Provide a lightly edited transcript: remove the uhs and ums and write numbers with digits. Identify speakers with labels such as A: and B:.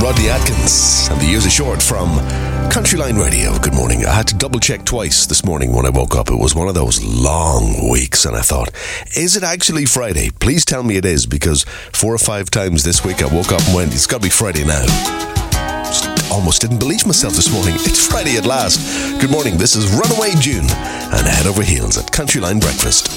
A: Rodney Atkins, and the years are short from Countryline Radio. Good morning. I had to double check twice this morning when I woke up. It was one of those long weeks, and I thought, is it actually Friday? Please tell me it is, because 4 or 5 times this week I woke up and went, it's got to be Friday now. Just almost didn't believe myself this morning. It's Friday at last. Good morning. This is Runaway June and Head Over Heels at Countryline Breakfast.